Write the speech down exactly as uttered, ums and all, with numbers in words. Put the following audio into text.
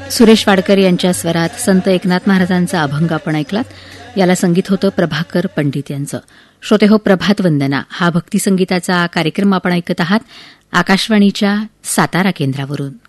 सुरेश वाडकर यांच्या स्वरात संत एकनाथ महाराजांचा अभंग आपण ऐकलात. याला संगीत होतं प्रभाकर पंडित यांचं. श्रोते हो, प्रभात वंदना हा भक्तिसंगीताचा कार्यक्रम आपण ऐकत आहात आकाशवाणीच्या सातारा केंद्रावरून.